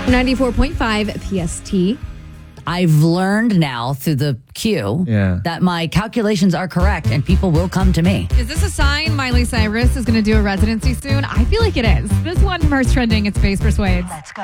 94.5 PST. I've learned now through the queue that my calculations are correct and people will come to me. Is this a sign Miley Cyrus is going to do a residency soon? I feel like it is. This one from Her's Trending, it's Face Persuades. Let's go.